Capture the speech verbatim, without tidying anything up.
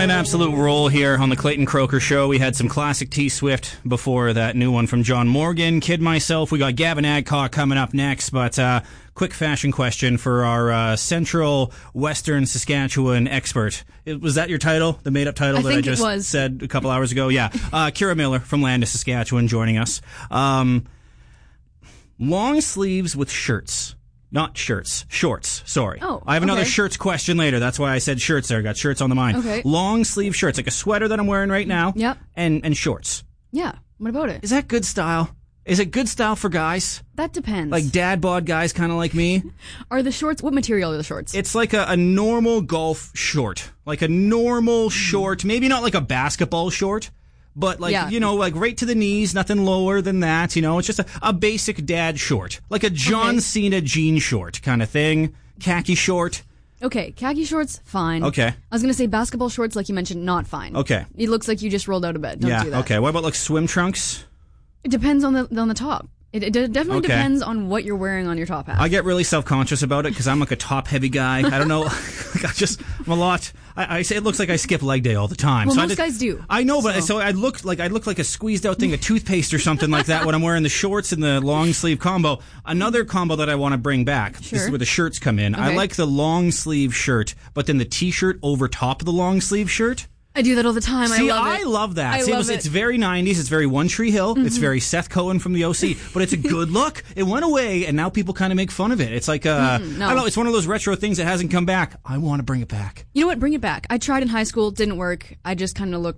on an absolute roll here on the Clayton Croker Show. We had some classic T-Swift before that new one from John Morgan. Kid Myself. We got Gavin Adcock coming up next. But uh, quick fashion question for our uh, Central Western Saskatchewan expert. It, was that your title? The made-up title I that think I just it was. said a couple hours ago? Yeah. Uh, Kira Miller from Landis, Saskatchewan joining us. Um, long sleeves with shirts. Not shirts. Shorts. Sorry. Oh, I have another okay. shirts question later. That's why I said shirts there. I got shirts on the mind. Okay. Long sleeve shirts, like a sweater that I'm wearing right now. Yep. And and shorts. Yeah. What about it? Is that good style? Is it good style for guys? That depends. Like dad bod guys kind of like me? Are the shorts, what material are the shorts? It's like a, a normal golf short. Like a normal short. Maybe not like a basketball short. But, like, Yeah. you know, like right to the knees, nothing lower than that, you know. It's just a, a basic dad short. Like a John Okay. Cena jean short kind of thing. Khaki short. Okay, khaki shorts, fine. Okay. I was going to say basketball shorts, like you mentioned, not fine. Okay. It looks like you just rolled out of bed. Don't yeah, do that. okay. What about, like, swim trunks? It depends on the on the top. It, it definitely Okay. depends on what you're wearing on your top half. I get really self-conscious about it because I'm like a top-heavy guy. I don't know. Like I just, I'm a lot. I, I say it looks like I skip leg day all the time. Well, so I most just- guys do. I know, but So- so I look like I look like a squeezed-out thing of toothpaste or something like that when I'm wearing the shorts and the long-sleeve combo. Another combo that I want to bring back. This is Sure. where the shirts come in. I Okay. like the long-sleeve shirt, but then the T-shirt over top of the long-sleeve shirt. I do that all the time. See, I love it. love that. I See, it love was, it. It's very nineties. It's very One Tree Hill. It's Mm-hmm. very Seth Cohen from the O C. But it's a good look. It went away, and now people kind of make fun of it. It's like, uh, Mm, no. I don't know, it's one of those retro things that hasn't come back. I want to bring it back. You know what? Bring it back. I tried in high school. Didn't work. I just kind of look